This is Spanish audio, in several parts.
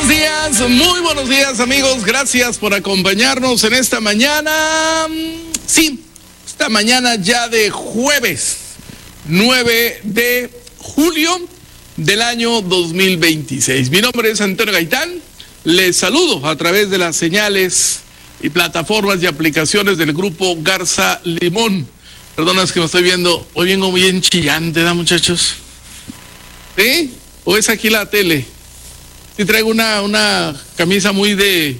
muy buenos días amigos, gracias por acompañarnos en esta mañana, sí, esta mañana ya de jueves 9 de julio del año 2026. Mi nombre es Antonio Gaitán, les saludo a través de las señales y plataformas y aplicaciones del grupo Garza Limón. Perdona, es que me estoy viendo, hoy vengo bien chillante, ¿da muchachos? ¿Sí? ¿O es aquí la tele? Sí, traigo una camisa muy de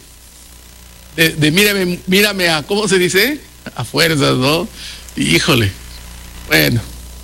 mírame a, ¿cómo se dice? A fuerzas, ¿no? Híjole. Bueno,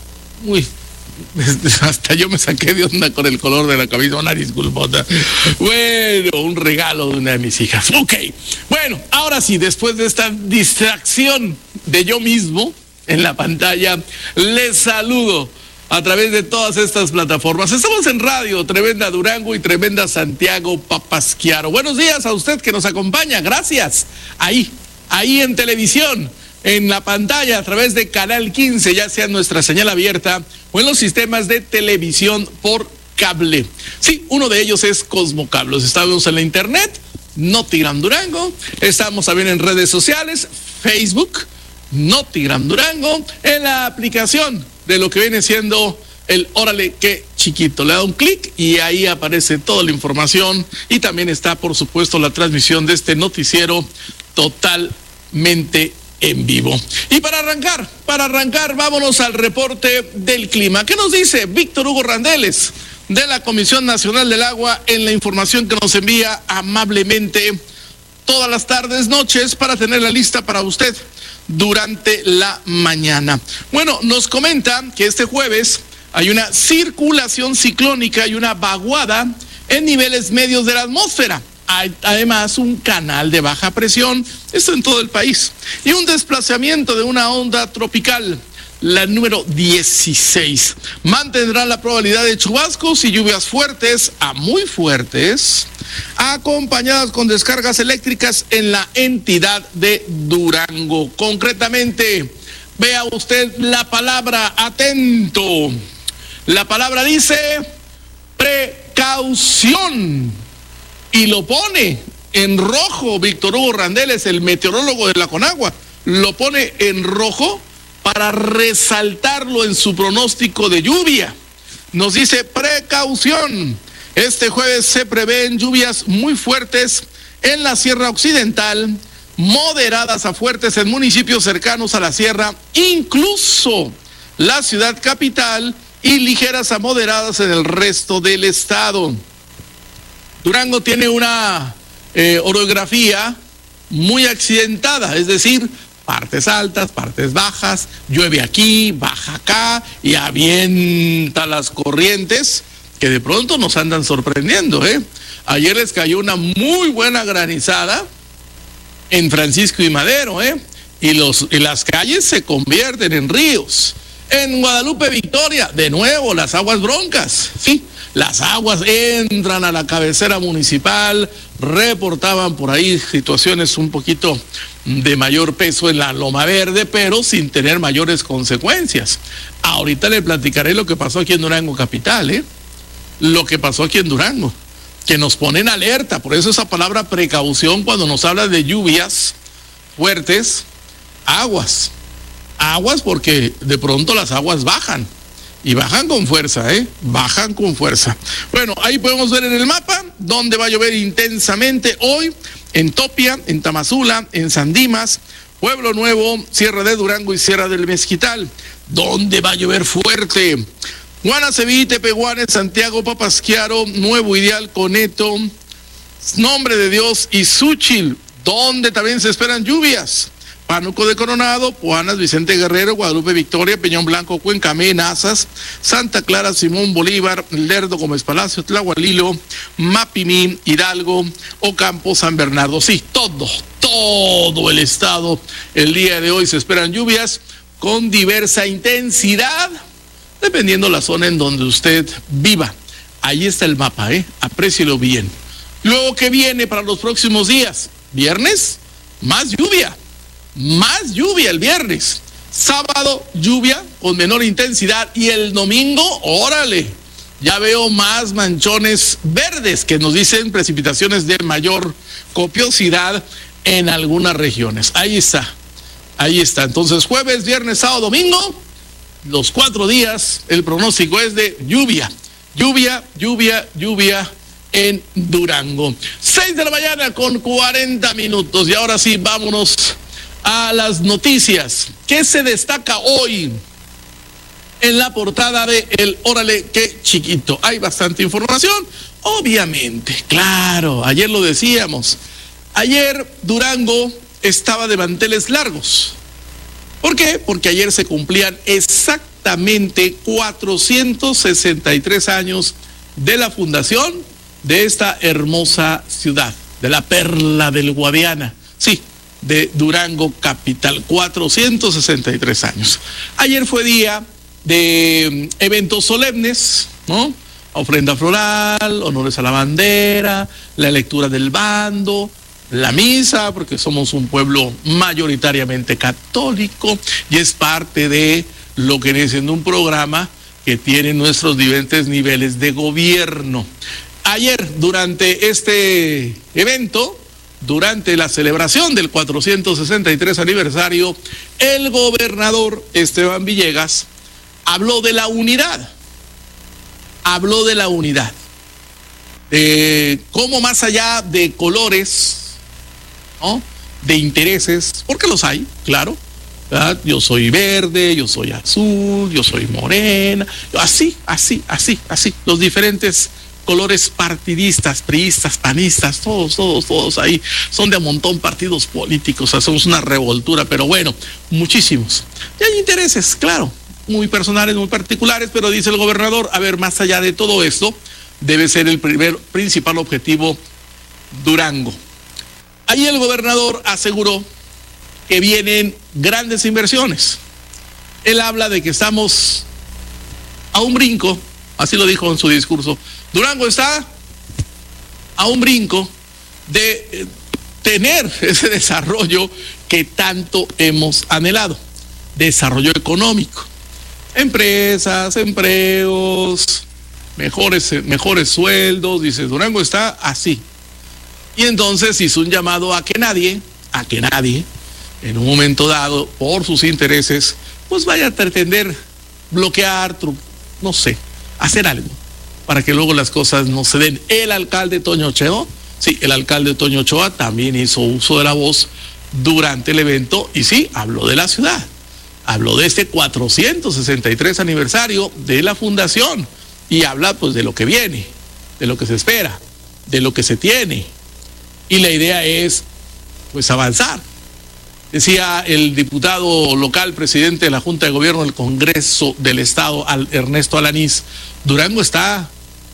hasta yo me saqué de onda con el color de la camisa, una disculpota. Bueno, un regalo de una de mis hijas. Ok, bueno, ahora sí, después de esta distracción de yo mismo en la pantalla, les saludo a través de todas estas plataformas. Estamos en radio, Tremenda Durango y Tremenda Santiago Papasquiaro. Buenos días a usted que nos acompaña, gracias. Ahí en televisión, en la pantalla, a través de Canal 15, ya sea en nuestra señal abierta o en los sistemas de televisión por cable. Sí, uno de ellos es Cosmocablos. Estamos en la internet, Notigram Durango. Estamos también en redes sociales, Facebook, Notigram Durango, en la aplicación de lo que viene siendo el Órale Qué Chiquito. Le da un clic y ahí aparece toda la información y también está, por supuesto, la transmisión de este noticiero totalmente en vivo. Y para arrancar, vámonos al reporte del clima. ¿Qué nos dice Víctor Hugo Randeles de la Comisión Nacional del Agua en la información que nos envía amablemente todas las tardes, noches, para tenerla lista para usted durante la mañana? Bueno, nos comenta que este jueves hay una circulación ciclónica y una vaguada en niveles medios de la atmósfera. Hay además un canal de baja presión, esto en todo el país, y un desplazamiento de una onda tropical, la número 16. Mantendrá la probabilidad de chubascos y lluvias fuertes a muy fuertes, acompañadas con descargas eléctricas en la entidad de Durango. Concretamente, vea usted la palabra atento. La palabra dice precaución y lo pone en rojo. Víctor Hugo Randeles, el meteorólogo de la Conagua, lo pone en rojo para resaltarlo en su pronóstico de lluvia. Nos dice precaución. Este jueves se prevén lluvias muy fuertes en la Sierra Occidental, moderadas a fuertes en municipios cercanos a la sierra, incluso la ciudad capital, y ligeras a moderadas en el resto del estado. Durango tiene una orografía muy accidentada, es decir, partes altas, partes bajas, llueve aquí, baja acá y avienta las corrientes que de pronto nos andan sorprendiendo, ¿eh? Ayer les cayó una muy buena granizada en Francisco y Madero, ¿eh? Y las calles se convierten en ríos. En Guadalupe Victoria, de nuevo, las aguas broncas, sí, las aguas entran a la cabecera municipal. Reportaban por ahí situaciones un poquito de mayor peso en la Loma Verde, pero sin tener mayores consecuencias. Ahorita le platicaré lo que pasó aquí en Durango Capital, ¿eh? Lo que pasó aquí en Durango, que nos ponen alerta. Por eso esa palabra precaución cuando nos habla de lluvias fuertes, aguas porque de pronto las aguas bajan y bajan con fuerza, bajan con fuerza. Bueno, ahí podemos ver en el mapa dónde va a llover intensamente hoy: en Topia, en Tamazula, en San Dimas, Pueblo Nuevo, Sierra de Durango y Sierra del Mezquital. ¿Dónde va a llover fuerte? Guanaceví, Tepehuanes, Santiago Papasquiaro, Nuevo Ideal, Coneto, Nombre de Dios y Xúchitl, donde también se esperan lluvias. Pánuco de Coronado, Puanas, Vicente Guerrero, Guadalupe Victoria, Peñón Blanco, Cuencamé, Nazas, Santa Clara, Simón Bolívar, Lerdo, Gómez Palacio, Tlahualilo, Mapimí, Hidalgo, Ocampo, San Bernardo. Sí, todo el estado. El día de hoy se esperan lluvias con diversa intensidad, dependiendo la zona en donde usted viva. Ahí está el mapa, aprécielo bien. Luego, ¿qué viene para los próximos días? Viernes, más lluvia el viernes. Sábado, lluvia con menor intensidad, y el domingo, órale, Ya veo más manchones verdes que nos dicen precipitaciones de mayor copiosidad en algunas regiones. Ahí está. Entonces, jueves, viernes, sábado, domingo, los 4 días, el pronóstico es de lluvia en Durango. 6 de la mañana con 40 minutos. Y ahora sí, vámonos a las noticias. ¿Qué se destaca hoy en la portada de El Órale Qué Chiquito? Hay bastante información, obviamente, claro, ayer lo decíamos. Ayer Durango estaba de manteles largos. ¿Por qué? Porque ayer se cumplían exactamente 463 años de la fundación de esta hermosa ciudad, de la perla del Guadiana, sí, de Durango capital, 463 años. Ayer fue día de eventos solemnes, ¿no? Ofrenda floral, honores a la bandera, la lectura del bando, la misa, porque somos un pueblo mayoritariamente católico y es parte de lo que viene siendo un programa que tiene nuestros diferentes niveles de gobierno. Ayer, durante este evento, durante la celebración del 463 aniversario, el gobernador Esteban Villegas habló de la unidad, de cómo más allá de colores, ¿no?, de intereses, porque los hay, claro, ¿verdad? Yo soy verde, yo soy azul, yo soy morena, así, los diferentes colores partidistas, priistas, panistas, todos ahí, son de a montón partidos políticos, hacemos una revoltura, pero bueno, muchísimos. Y hay intereses, claro, muy personales, muy particulares, pero dice el gobernador, a ver, más allá de todo esto, debe ser el principal objetivo Durango. Ahí el gobernador aseguró que vienen grandes inversiones. Él habla de que estamos a un brinco, así lo dijo en su discurso. Durango está a un brinco de tener ese desarrollo que tanto hemos anhelado, desarrollo económico, empresas, empleos, mejores sueldos. Dice, Durango está así. Y entonces hizo un llamado a que nadie, en un momento dado, por sus intereses, pues vaya a pretender bloquear, no sé, hacer algo, para que luego las cosas no se den. El alcalde Toño Ochoa, sí, el alcalde Toño Ochoa también hizo uso de la voz durante el evento y sí, habló de la ciudad, habló de este 463 aniversario de la fundación y habla pues de lo que viene, de lo que se espera, de lo que se tiene. Y la idea es, pues, avanzar. Decía el diputado local, presidente de la Junta de Gobierno del Congreso del Estado, Ernesto Alanís, Durango está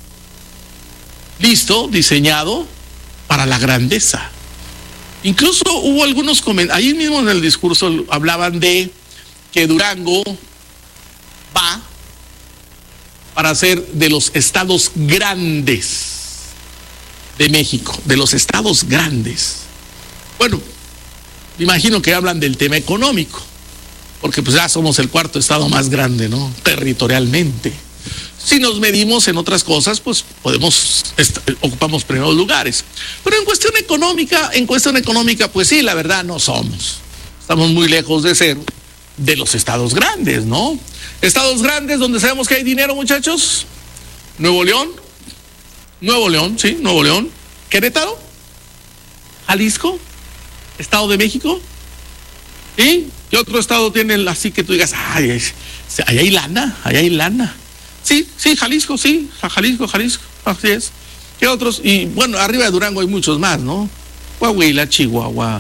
listo, diseñado para la grandeza. Incluso hubo algunos comentarios, ahí mismo en el discurso hablaban de que Durango va para ser de los estados grandes de México, de los estados grandes. Bueno, me imagino que hablan del tema económico, porque pues ya somos el 4º estado más grande, ¿no?, territorialmente. Si nos medimos en otras cosas, pues ocupamos primeros lugares. Pero en cuestión económica, pues sí, la verdad no somos. Estamos muy lejos de ser de los estados grandes, ¿no? Estados grandes donde sabemos que hay dinero, muchachos. Nuevo León, sí, Nuevo León. Querétaro, Jalisco, Estado de México. ¿Sí? ¿Qué otro estado tiene así que tú digas, ay, ahí hay lana? Sí, Jalisco, así es. ¿Qué otros? Y bueno, arriba de Durango hay muchos más, ¿no? Coahuila, Chihuahua,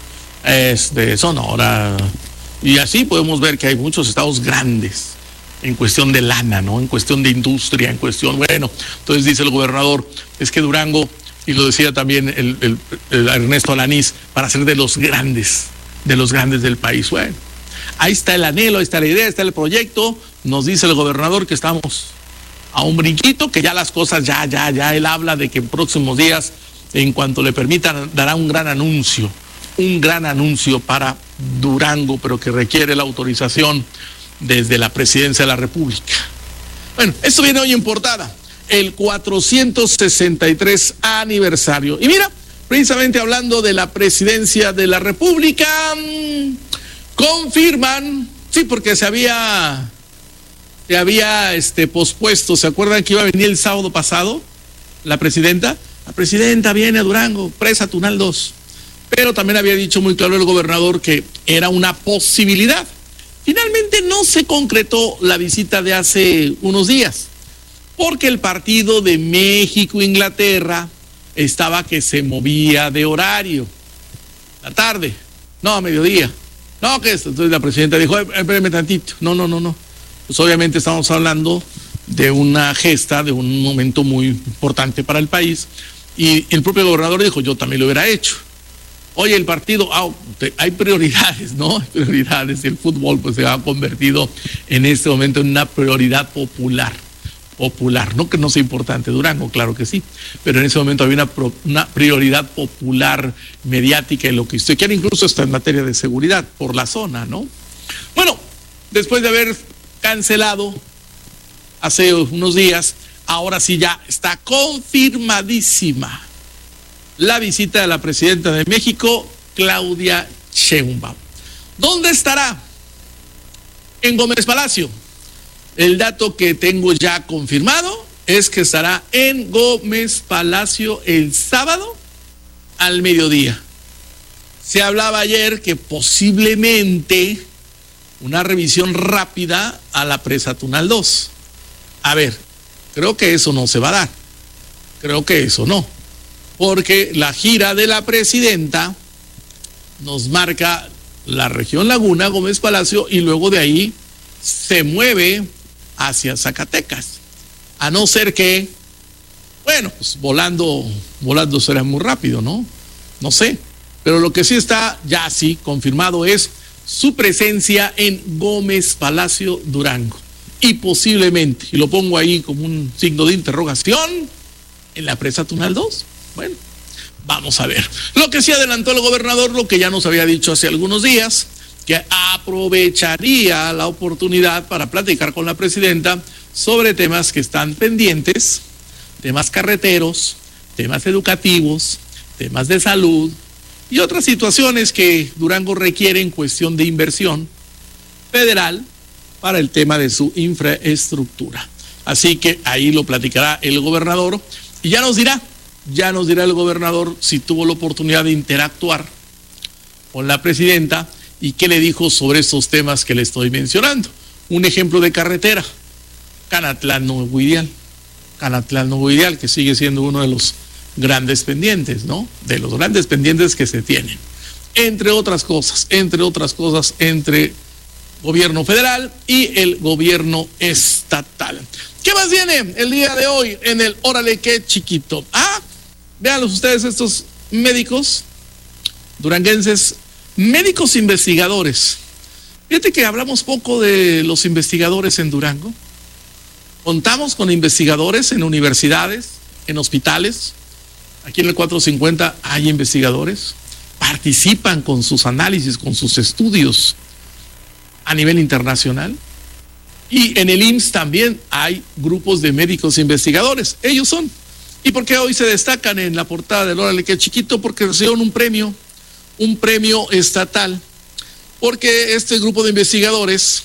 Sonora. Y así podemos ver que hay muchos estados grandes en cuestión de lana, ¿no? En cuestión de industria, bueno. Entonces dice el gobernador, es que Durango, y lo decía también el Ernesto Alanís, para ser de los grandes del país. Bueno, ahí está el anhelo, ahí está la idea, ahí está el proyecto. Nos dice el gobernador que estamos a un brinquito, que ya las cosas, ya, él habla de que en próximos días, en cuanto le permitan, dará un gran anuncio para Durango, pero que requiere la autorización desde la Presidencia de la República. Bueno, esto viene hoy en portada, el 463 aniversario. Y mira, precisamente hablando de la presidencia de la República, confirman, sí, porque se había pospuesto. ¿Se acuerdan que iba a venir el sábado pasado la presidenta? La presidenta viene a Durango, presa Tunal 2. Pero también había dicho muy claro el gobernador que era una posibilidad. Finalmente no se concretó la visita de hace unos días, porque el partido de México-Inglaterra estaba que se movía de horario. La tarde, no, a mediodía. No, que esto. Entonces la presidenta dijo, espérame tantito. No. Pues obviamente estamos hablando de una gesta, de un momento muy importante para el país. Y el propio gobernador dijo, yo también lo hubiera hecho. Oye, el partido, hay prioridades, ¿no? Hay prioridades. El fútbol pues se ha convertido en este momento en una prioridad popular. No que no sea importante Durango, claro que sí, pero en ese momento había una prioridad popular, mediática, en lo que usted quiera, incluso hasta en materia de seguridad, por la zona, ¿no? Bueno, después de haber cancelado hace unos días, ahora sí ya está confirmadísima la visita de la presidenta de México, Claudia Sheinbaum. ¿Dónde estará? En Gómez Palacio. El dato que tengo ya confirmado es que estará en Gómez Palacio el sábado al mediodía. Se hablaba ayer que posiblemente una revisión rápida a la presa Tunal 2. A ver, creo que eso no se va a dar. Creo que eso no. Porque la gira de la presidenta nos marca la región Laguna, Gómez Palacio, y luego de ahí se mueve hacia Zacatecas. A no ser que, bueno, pues volando será muy rápido, ¿no? No sé. Pero lo que sí está ya sí confirmado es su presencia en Gómez Palacio, Durango. Y posiblemente, y lo pongo ahí como un signo de interrogación, en la presa Tunal 2. Bueno, vamos a ver. Lo que sí adelantó el gobernador, lo que ya nos había dicho hace algunos días, que aprovecharía la oportunidad para platicar con la presidenta sobre temas que están pendientes, temas carreteros, temas educativos, temas de salud y otras situaciones que Durango requiere en cuestión de inversión federal para el tema de su infraestructura. Así que ahí lo platicará el gobernador y ya nos dirá el gobernador si tuvo la oportunidad de interactuar con la presidenta y qué le dijo sobre estos temas que le estoy mencionando. Un ejemplo de carretera, Canatlán-Nuevo Ideal, que sigue siendo uno de los grandes pendientes, ¿no? De los grandes pendientes que se tienen. Entre otras cosas, entre gobierno federal y el gobierno estatal. ¿Qué más viene el día de hoy en el Órale Qué Chiquito? Véanlos ustedes, estos médicos duranguenses, médicos investigadores. Fíjate que hablamos poco de los investigadores en Durango. Contamos con investigadores en universidades, en hospitales. Aquí en el 450 hay investigadores. Participan con sus análisis, con sus estudios a nivel internacional. Y en el IMSS también hay grupos de médicos investigadores. Ellos son. ¿Y por qué hoy se destacan en la portada del Órale Qué Chiquito? Porque recibieron un premio estatal. Porque este grupo de investigadores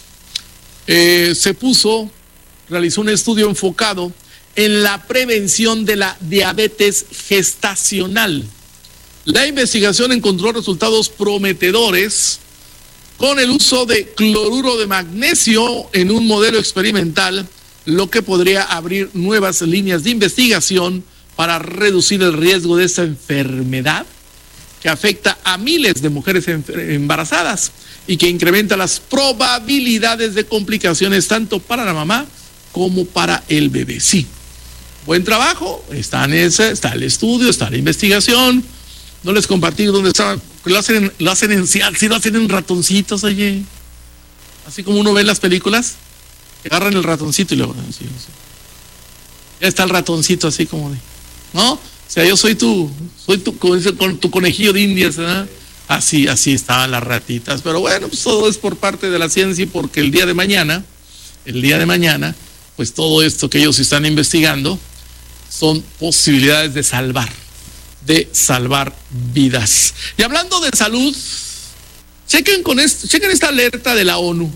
realizó un estudio enfocado en la prevención de la diabetes gestacional. La investigación encontró resultados prometedores con el uso de cloruro de magnesio en un modelo experimental, lo que podría abrir nuevas líneas de investigación para reducir el riesgo de esta enfermedad que afecta a miles de mujeres embarazadas y que incrementa las probabilidades de complicaciones tanto para la mamá como para el bebé. Sí, buen trabajo, está el estudio, está la investigación. No les compartí dónde estaban, lo hacen en ratoncitos, oye. Así como uno ve en las películas, agarran el ratoncito y luego así. Ya está el ratoncito así como de, ¿no? O sea, yo soy tu con tu conejillo de indias, ¿verdad? Así estaban las ratitas. Pero bueno, pues todo es por parte de la ciencia y porque el día de mañana, pues todo esto que ellos están investigando son posibilidades de salvar vidas. Y hablando de salud, chequen esta alerta de la ONU.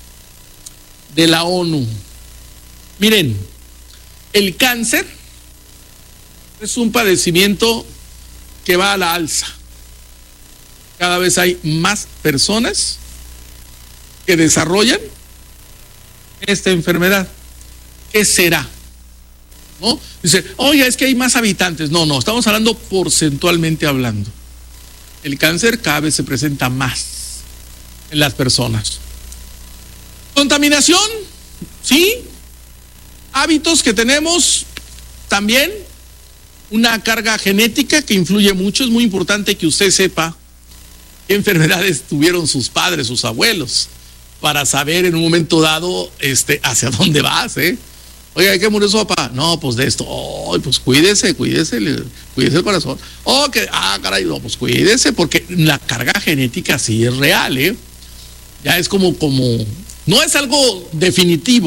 Miren, el cáncer es un padecimiento que va a la alza. Cada vez hay más personas que desarrollan esta enfermedad. ¿Qué será? ¿No? Dice, oye, es que hay más habitantes. No, estamos hablando porcentualmente hablando. El cáncer cada vez se presenta más en las personas. Contaminación, sí. Hábitos que tenemos también. Una carga genética que influye mucho. Es muy importante que usted sepa qué enfermedades tuvieron sus padres, sus abuelos, para saber en un momento dado hacia dónde vas, Oiga, ¿qué murió su papá? No, pues de esto. Oh, pues cuídese el corazón. Oh, caray, no, pues cuídese, porque la carga genética sí es real, Ya es como, no es algo definitivo,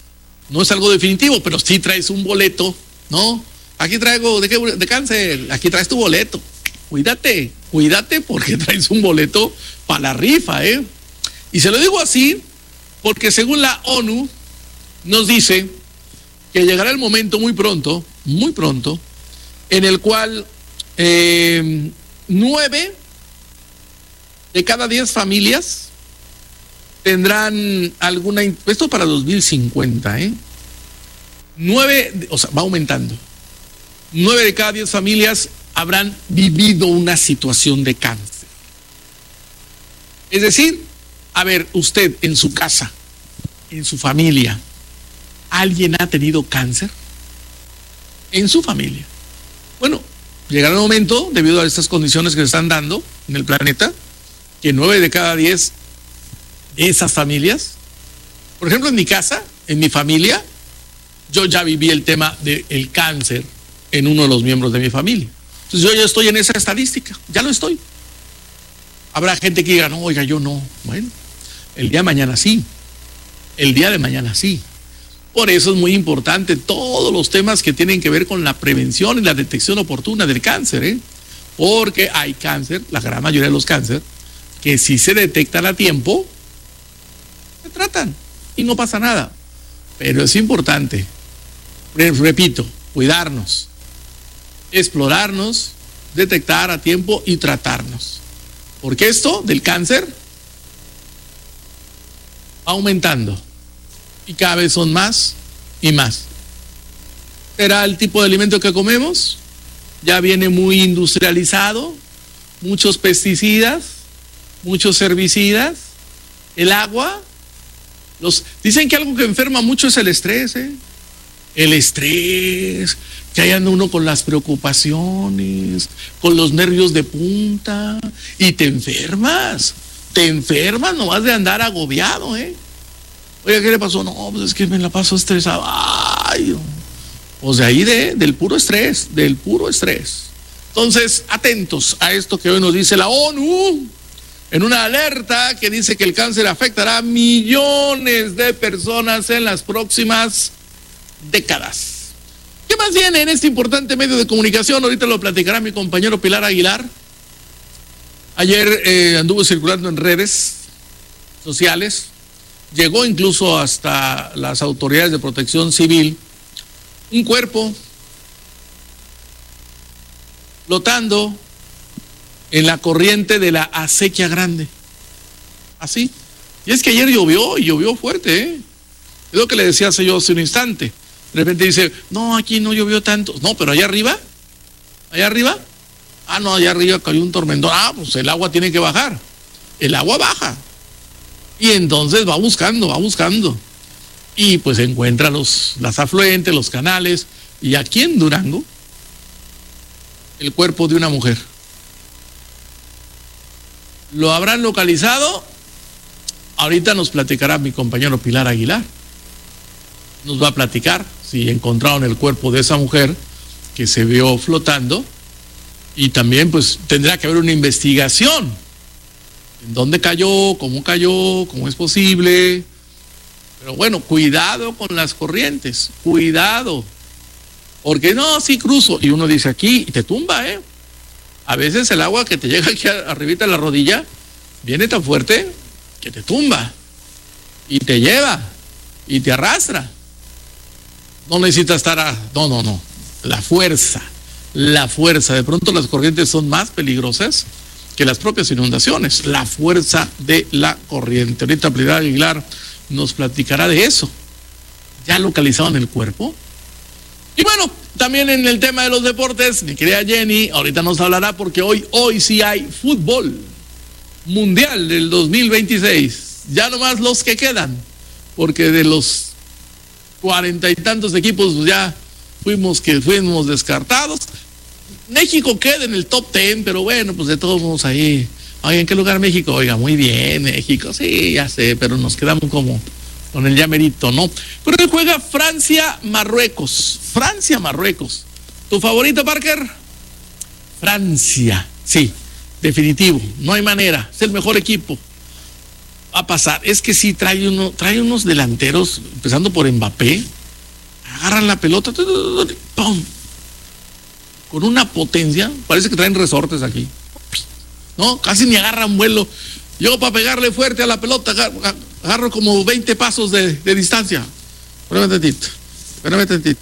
pero sí traes un boleto, ¿no? Aquí traigo, de cáncer, aquí traes tu boleto. Cuídate porque traes un boleto para la rifa, Y se lo digo así porque según la ONU nos dice que llegará el momento muy pronto, en el cual 9 de cada 10 familias tendrán alguna, esto para 2050, 9, o sea, va aumentando. 9 de cada 10 familias habrán vivido una situación de cáncer. Es decir, a ver, usted en su casa, en su familia, ¿alguien ha tenido cáncer? En su familia. Bueno, llegará el momento, debido a estas condiciones que se están dando en el planeta, que 9 de cada 10 de esas familias, por ejemplo, en mi casa, en mi familia, yo ya viví el tema del cáncer en uno de los miembros de mi familia. Entonces yo ya estoy en esa estadística, ya lo estoy. Habrá gente que diga, no, oiga, yo no. Bueno, el día de mañana sí. Por eso es muy importante todos los temas que tienen que ver con la prevención y la detección oportuna del cáncer, Porque hay cáncer, la gran mayoría de los cánceres, que si se detectan a tiempo, se tratan y no pasa nada. Pero es importante, repito, cuidarnos, explorarnos, detectar a tiempo y tratarnos. Porque esto del cáncer va aumentando y cada vez son más y más. ¿Será el tipo de alimento que comemos? Ya viene muy industrializado, muchos pesticidas, muchos herbicidas, el agua. Dicen que algo que enferma mucho es el estrés, El estrés, que ahí anda uno con las preocupaciones, con los nervios de punta, y te enfermas nomás de andar agobiado, Oiga, ¿qué le pasó? No, pues es que me la paso estresado. Ay, pues de ahí del puro estrés. Entonces, atentos a esto que hoy nos dice la ONU, en una alerta que dice que el cáncer afectará a millones de personas en las próximas décadas. ¿Qué más viene en este importante medio de comunicación? Ahorita lo platicará mi compañero Pilar Aguilar. Ayer anduvo circulando en redes sociales, llegó incluso hasta las autoridades de protección civil, un cuerpo flotando en la corriente de la acequia grande. Así. Y es que ayer llovió, y llovió fuerte, Es lo que le decía hace un instante. De repente dice, no, aquí no llovió tanto. No, pero allá arriba. No, allá arriba cayó un tormentón. Pues el agua tiene que bajar. El agua baja. Y entonces va buscando. Y pues encuentra las afluentes, los canales. Y aquí en Durango, el cuerpo de una mujer. ¿Lo habrán localizado? Ahorita nos platicará mi compañero Pilar Aguilar. Nos va a platicar si encontraron el cuerpo de esa mujer que se vio flotando, y también pues tendrá que haber una investigación. ¿En dónde cayó? ¿Cómo es posible? Pero bueno, cuidado con las corrientes, cuidado. Porque no, sí cruzo. Y uno dice aquí, y te tumba, ¿eh? A veces el agua que te llega aquí arribita de la rodilla viene tan fuerte que te tumba. Y te lleva. Y te arrastra. No necesitas estar No. La fuerza. De pronto las corrientes son más peligrosas que las propias inundaciones. La fuerza de la corriente. Ahorita Pilar Aguilar nos platicará de eso. ¿Ya localizaban el cuerpo? Y bueno, también en el tema de los deportes, mi querida Jenny, ahorita nos hablará porque hoy sí hay fútbol mundial del 2026. Ya nomás los que quedan, porque de los 40 y tantos equipos pues ya fuimos descartados. México queda en el top 10, pero bueno, pues de todos modos ahí. Oiga, ¿en qué lugar México? Oiga, muy bien, México, sí, ya sé, pero nos quedamos como con el llamerito, ¿no? Pero hoy juega Francia-Marruecos. Francia-Marruecos. ¿Tu favorito, Parker? Francia, sí, definitivo, no hay manera, es el mejor equipo. Va a pasar, es que sí, trae unos delanteros, empezando por Mbappé, agarran la pelota, ¡pum! Con una potencia, parece que traen resortes aquí, ¿no? Casi ni agarran vuelo. Yo para pegarle fuerte a la pelota agarro como 20 pasos de distancia. Espérame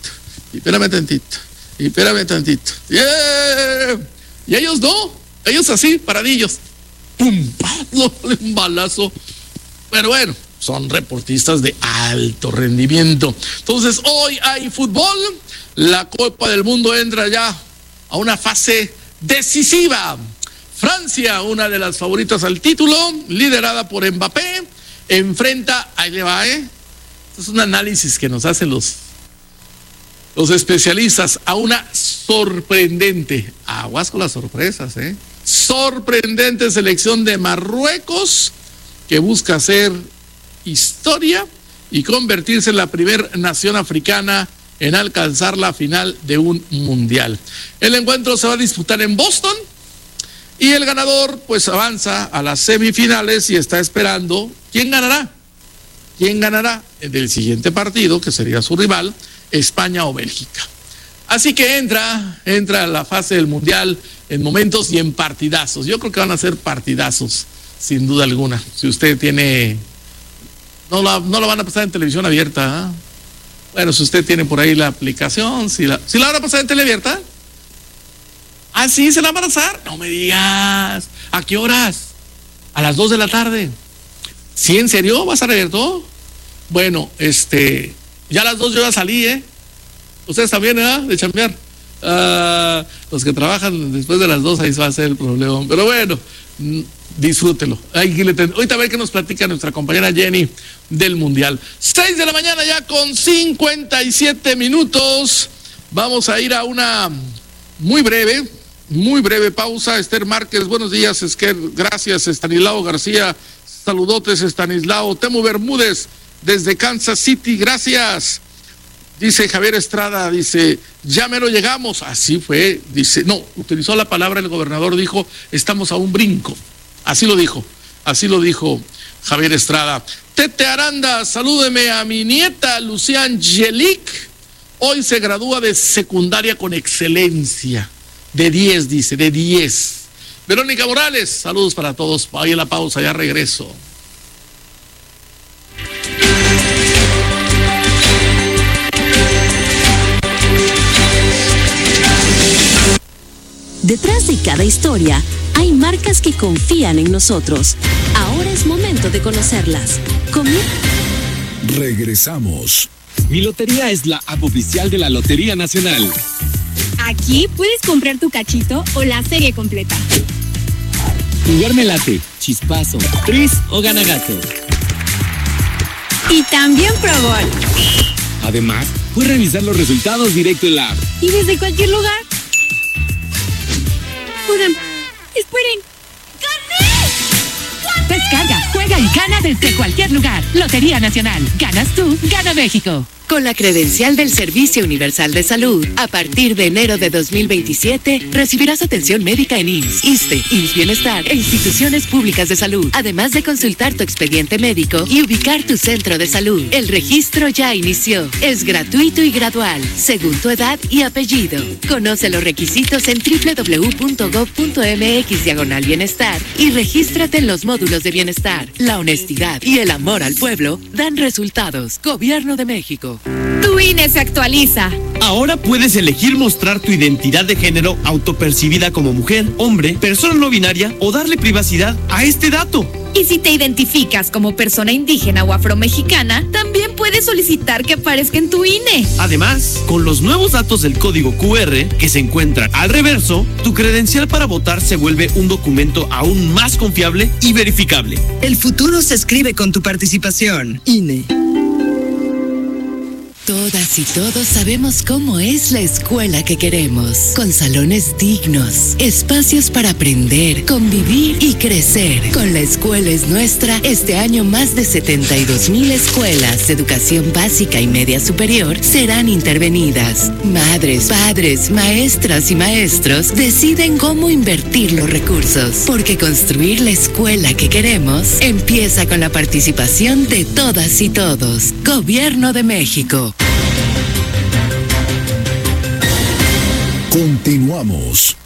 tantito. ¡Yeah! Y ellos no, ellos así, paradillos. ¡Pum! Un balazo. Pero bueno, son deportistas de alto rendimiento. Entonces, hoy hay fútbol. La Copa del Mundo entra ya a una fase decisiva. Francia, una de las favoritas al título, liderada por Mbappé, enfrenta, ahí le va, Este es un análisis que nos hacen los especialistas, a una sorprendente, aguas con las sorpresas, sorprendente selección de Marruecos, que busca hacer historia y convertirse en la primera nación africana en alcanzar la final de un mundial. El encuentro se va a disputar en Boston y el ganador pues avanza a las semifinales y está esperando quién ganará del siguiente partido, que sería su rival, España o Bélgica. Así que entra a la fase del mundial en momentos y en partidazos. Yo creo que van a ser partidazos, sin duda alguna. Si usted tiene, no lo van a pasar en televisión abierta, ¿eh? Bueno, si usted tiene por ahí la aplicación, si la van a pasar en tele abierta. Ah, sí, se la van a pasar. No me digas. ¿A qué horas? A las 2 de la tarde. ¿Sí, en serio? ¿Vas a ver todo? Bueno, ya a las 2 yo ya salí, Ustedes también, ¿verdad? De chambear. Los que trabajan después de las 2, ahí va a ser el problema. Pero bueno, disfrútelo. Ahorita a ver qué nos platica nuestra compañera Jenny del Mundial. 6 de la mañana ya con 57 minutos. Vamos a ir a una muy breve pausa. Esther Márquez, buenos días, Esther. Gracias, Estanislao García. Saludotes, Estanislao. Temo Bermúdez, desde Kansas City, gracias. Dice Javier Estrada, dice, ya mero llegamos. Así fue, dice, no, utilizó la palabra el gobernador, dijo, estamos a un brinco. Así lo dijo Javier Estrada. Tete Aranda, salúdeme a mi nieta Lucía Angelic. Hoy se gradúa de secundaria con excelencia. De 10, dice, de 10. Verónica Morales, saludos para todos. Ahí en la pausa, ya regreso. Detrás de cada historia hay marcas que confían en nosotros. Ahora es momento de conocerlas. Regresamos. Mi Lotería es la app oficial de la Lotería Nacional. Aquí puedes comprar tu cachito o la serie completa. Jugar me late, chispazo, tris o ganagato. Y también Pro Gol. Además, puedes revisar los resultados directo en la app. Y desde cualquier lugar. Oigan, esperen. ¡Gané! Descarga, juega y gana desde cualquier lugar. Lotería Nacional. Ganas tú, gana México. Con la credencial del Servicio Universal de Salud, a partir de enero de 2027, recibirás atención médica en IMSS, ISSSTE, IMSS Bienestar e instituciones públicas de salud, además de consultar tu expediente médico y ubicar tu centro de salud. El registro ya inició. Es gratuito y gradual, según tu edad y apellido. Conoce los requisitos en www.gov.mx/bienestar y regístrate en los módulos de bienestar. La honestidad y el amor al pueblo dan resultados. Gobierno de México. Tu INE se actualiza. Ahora puedes elegir mostrar tu identidad de género autopercibida como mujer, hombre, persona no binaria o darle privacidad a este dato. Y si te identificas como persona indígena o afromexicana, también puedes solicitar que aparezca en tu INE. Además, con los nuevos datos del código QR que se encuentran al reverso, tu credencial para votar se vuelve un documento aún más confiable y verificable. El futuro se escribe con tu participación. INE. Todas y todos sabemos cómo es la escuela que queremos, con salones dignos, espacios para aprender, convivir y crecer. Con La Escuela es Nuestra, este año más de 72,000 escuelas de educación básica y media superior serán intervenidas. Madres, padres, maestras y maestros deciden cómo invertir los recursos, porque construir la escuela que queremos empieza con la participación de todas y todos. Gobierno de México. Continuamos.